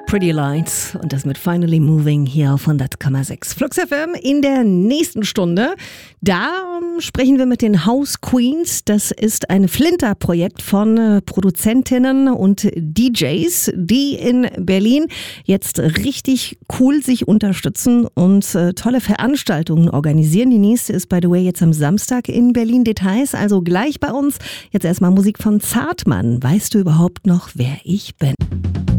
Pretty Lights und das mit Finally Moving hier auf 100,6 Flux FM. In der nächsten Stunde, da sprechen wir mit den House Queens. Das ist ein Flinter-Projekt von Produzentinnen und DJs, die in Berlin jetzt richtig cool sich unterstützen und tolle Veranstaltungen organisieren. Die nächste ist, by the way, jetzt am Samstag in Berlin. Details also gleich bei uns. Jetzt erstmal Musik von Zartmann. Weißt du überhaupt noch, wer ich bin?